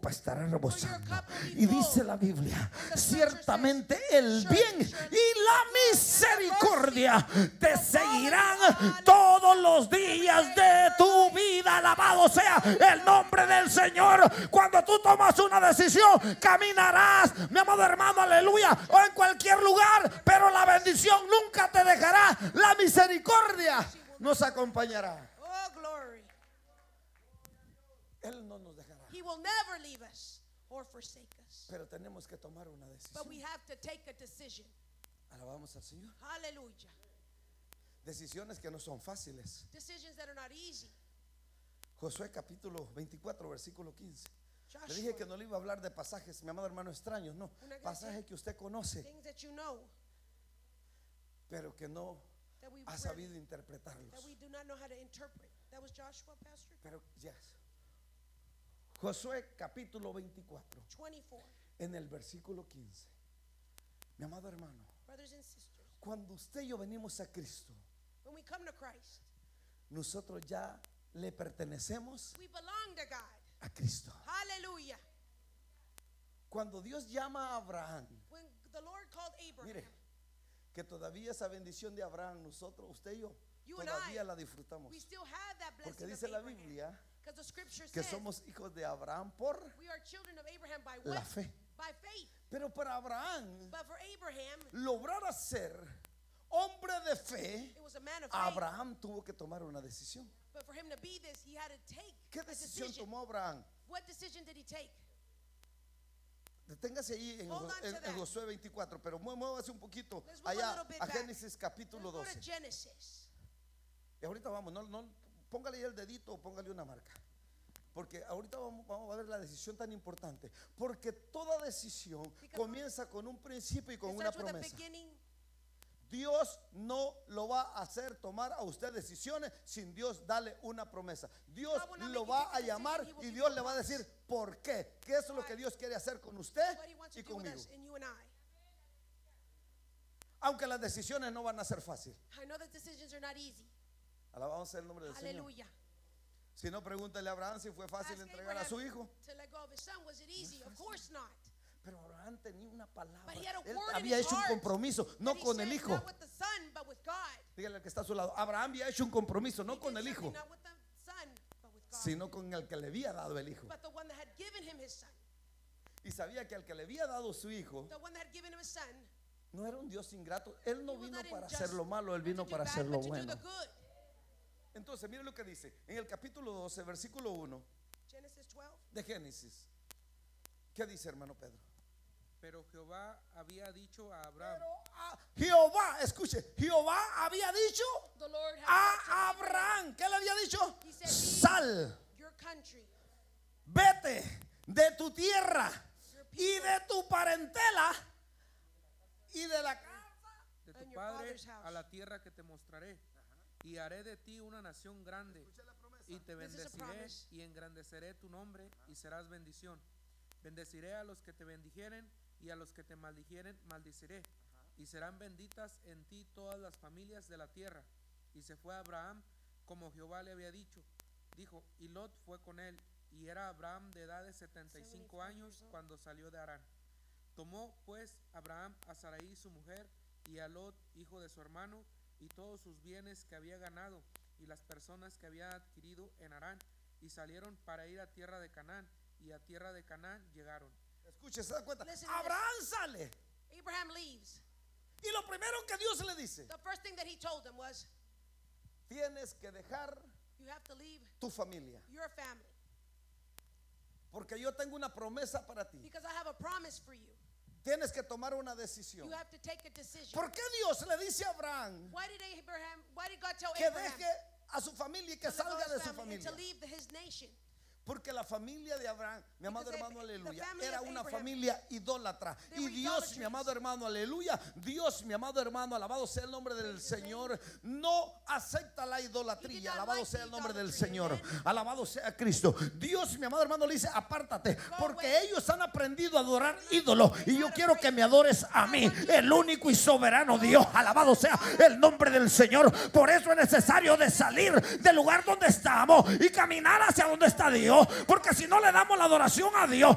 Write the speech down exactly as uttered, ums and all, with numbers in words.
copa estará rebosando. Y dice la Biblia, ciertamente el bien y la misericordia te seguirán todos los días de tu vida. Alabado sea el nombre del Señor. Cuando tú tomas una decisión, caminarás, mi amado hermano, aleluya, o en cualquier lugar, pero la bendición nunca te dejará. La misericordia nos acompañará. Oh, glory. Él no nos dejará. He will never leave us or forsake us. Pero tenemos que tomar una But decisión. we have to take a decision. Alabamos al Señor. Hallelujah. Decisiones que no son fáciles. Decisions that are not easy. Josué capítulo veinticuatro versículo quince. Le Joshua, dije que no le iba a hablar de pasajes, mi amado hermano, extraños, no, Una canción. pasajes que usted conoce, things that you know pero que no that we ha rarely- sabido interpretarlos. that we do not know how to interpret. That was Joshua, Pastor. Pero ya, Josué capítulo veinticuatro, twenty-four. en el versículo quince. Mi amado hermano, Brothers and sisters, cuando usted y yo venimos a Cristo, when we come to Christ, nosotros ya le pertenecemos we belong to God. a Cristo. Hallelujah. Cuando Dios llama a Abraham, When the Lord called Abraham, mire, que todavía esa bendición de Abraham, nosotros, usted y yo, You and todavía I, la disfrutamos. we still have that Porque blessing dice of la Abraham. Biblia Because the scripture que says somos hijos de Abraham por we are children of Abraham by la what? fe. By faith. Pero para Abraham But for Abraham, lograr ser hombre de fe, it was a man of faith. Abraham tuvo que tomar una decisión. But for him to be this, he had to take ¿Qué a decisión decision. tomó Abraham? What decision did he take? Deténgase ahí en, Hold Jo- on to en- en that. Josué veinticuatro, pero mue- muévase un poquito Let's move a allá little bit a back. Génesis capítulo Let's go to doce. Genesis. Y ahorita vamos, no, no, póngale ahí el dedito o póngale una marca. Porque ahorita vamos, vamos a ver la decisión tan importante. Porque toda decisión Because comienza con un principio y con It una starts with a promesa. beginning. Dios no lo va a hacer tomar a usted decisiones sin Dios darle una promesa. Dios God will not lo make you va take a a decision, llamar he will y give Dios you le a va a promise. decir por qué. ¿Qué es lo que Dios quiere hacer con usted What he wants to y do with conmigo? us and you and I. Aunque las decisiones no van a ser fáciles. I know that decisions are not easy. Alabamos el nombre del Señor. Hallelujah. Si no, pregúntale a Abraham si fue fácil Ask entregar a Abraham su hijo. to let go of his son. Was it easy? Of course not. Pero Abraham tenía una palabra. But he had a Él word in había his hecho un heart compromiso, no that he con el said, hijo. Not with the son, but with God. Dígale al que está a su lado. Abraham había hecho un compromiso, no He con did el something hijo, not with the son, but with God. sino con el que le había dado el hijo. But the one that had given him his son, Y sabía que al que le había dado su hijo the one that had given him his son, no era un Dios ingrato. Él no he was vino not para unjust, hacer lo malo, él not vino to do para bad, hacer lo but to do bueno. the good. Entonces, mire lo que dice en el capítulo doce, versículo uno Genesis twelve. de Génesis. ¿Qué dice, hermano Pedro? Pero Jehová había dicho a Abraham, Pero a Jehová, escuche, Jehová había dicho The Lord had said to a Abraham, ¿qué le había dicho? He said, Sal, your country, vete de tu tierra y de tu parentela y de la casa. de tu And your padre father's house. a la tierra que te mostraré, y haré de ti una nación grande, y te This is a bendeciré promise. y engrandeceré tu nombre, y serás bendición. Bendeciré a los que te bendijeren, y a los que te maldijeren maldiciré, y serán benditas en ti todas las familias de la tierra. Y se fue Abraham como Jehová le había dicho. Dijo, y Lot fue con él, y era Abraham de edad de setenta y cinco años cuando salió de Harán. Tomó pues Abraham a Sarai su mujer, y a Lot hijo de su hermano, y todos sus bienes que había ganado, y las personas que había adquirido en Harán, y salieron para ir a tierra de Canaán, y a tierra de Canaán llegaron. Escuche, se da cuenta. Listen to Abraham sale Abraham leaves. y lo primero que Dios le dice: The first thing that he told him was, tienes que dejar you have to leave tu familia, your family porque yo tengo una promesa para ti. because I have a promise for you. Tienes que tomar una decisión. You have to take a decision. ¿Por qué Dios le dice a Abraham Why did Abraham? Why did God tell que Abraham deje a su familia y que to let go salga of de his su family and familia? to leave the- his nation? Porque la familia de Abraham, mi amado Because hermano, the aleluya, family era of una Abraham, familia idólatra. they Y were Dios, mi idolatrous. amado hermano, aleluya, Dios, mi amado hermano, alabado sea el nombre del Praise his Señor, no acepta la He did idolatría. not Alabado like sea el nombre del idolatry, Señor, amen. alabado sea Cristo. Dios, mi amado hermano, le dice: apártate, porque away. ellos han aprendido a adorar ídolos. Y yo quiero que me adores a mí, el único y soberano Dios. Alabado sea el nombre del Señor. Por eso es necesario de salir del lugar donde estamos y caminar hacia donde está Dios, porque si no le damos la adoración a Dios,